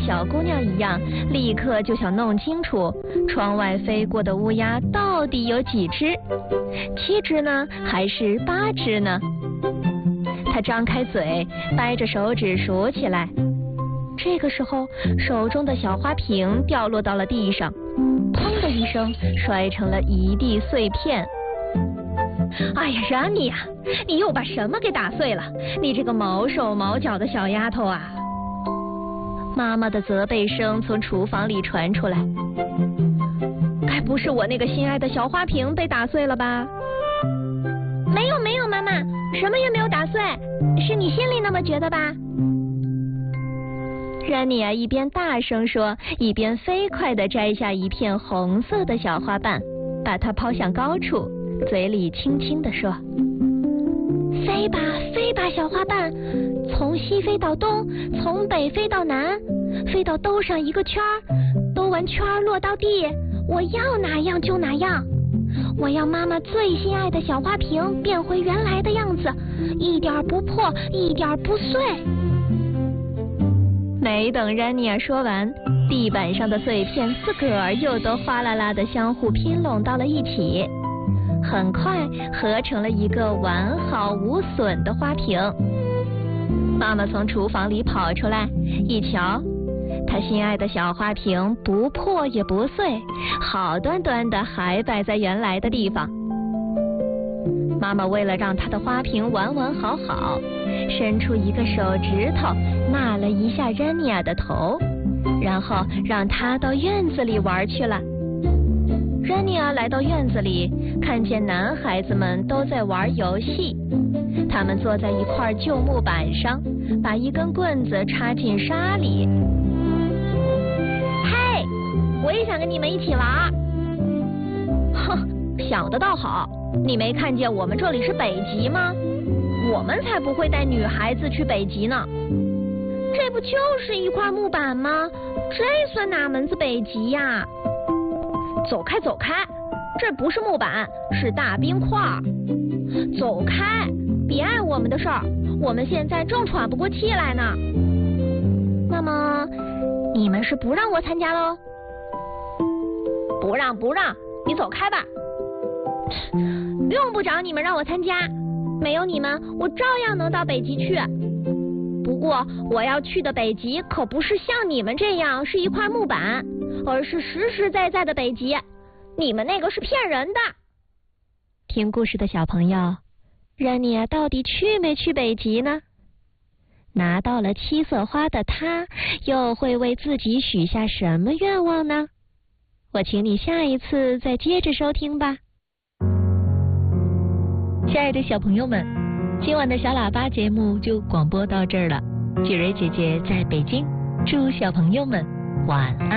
小姑娘一样，立刻就想弄清楚窗外飞过的乌鸦到底有几只，7只呢，还是8只呢？她张开嘴，掰着手指数起来。这个时候，手中的小花瓶掉落到了地上，砰的一声，摔成了一地碎片。哎呀，让你呀，你又把什么给打碎了？你这个毛手毛脚的小丫头啊！妈妈的责备声从厨房里传出来。该不是我那个心爱的小花瓶被打碎了吧？没有没有，妈妈，什么也没有打碎，是你心里那么觉得吧？让你啊一边大声说，一边飞快地摘下一片红色的小花瓣，把它抛向高处，嘴里轻轻地说：飞吧飞吧，小花瓣，从西飞到东，从北飞到南，飞到兜上一个圈儿，兜完圈儿落到地，我要哪样就哪样。我要妈妈最心爱的小花瓶变回原来的样子，一点不破，一点不碎。没等然尼亚说完，地板上的碎片自个儿又都哗啦啦的相互拼拢到了一起，很快合成了一个完好无损的花瓶。妈妈从厨房里跑出来，一瞧，她心爱的小花瓶不破也不碎，好端端的还摆在原来的地方。妈妈为了让她的花瓶完完好好，伸出一个手指头纳了一下然尼亚的头，然后让她到院子里玩去了。然尼亚来到院子里，看见男孩子们都在玩游戏，他们坐在一块旧木板上，把一根棍子插进沙里。嘿，我也想跟你们一起玩。哼，想得倒好，你没看见我们这里是北极吗？我们才不会带女孩子去北极呢。这不就是一块木板吗？这算哪门子北极呀？走开走开，这不是木板，是大冰块。走开，别碍我们的事儿，我们现在正喘不过气来呢。那么你们是不让我参加喽？不让不让，你走开吧。用不着你们让我参加，没有你们我照样能到北极去。不过我要去的北极可不是像你们这样是一块木板，而是实实在在的北极，你们那个是骗人的。听故事的小朋友，然尼亚到底去没去北极呢？拿到了7色花的他，又会为自己许下什么愿望呢？我请你下一次再接着收听吧。亲爱的小朋友们，今晚的小喇叭节目就广播到这儿了。雪蕊姐姐在北京，祝小朋友们晚安。